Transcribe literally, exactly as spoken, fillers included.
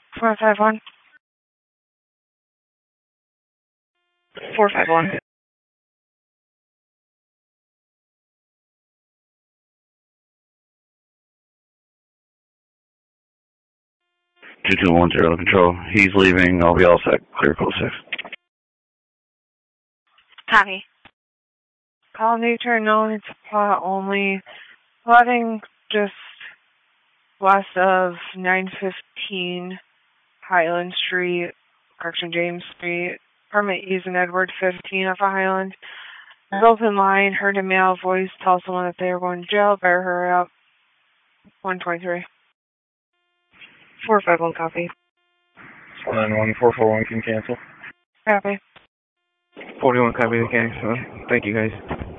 four five one. four five one. two two one zero control. He's leaving. I'll be all set. Clear code six. Copy. Call nature known to plot only. Plotting just west of nine fifteen Highland Street, correction, James Street. Permit using Edward fifteen off of Highland. Open line, heard a male voice tell someone that they were going to jail. Better hurry up. one twenty-three. four five one copy. nine one four four one can cancel. Copy. forty-one copy, the cancel. Thank you, guys.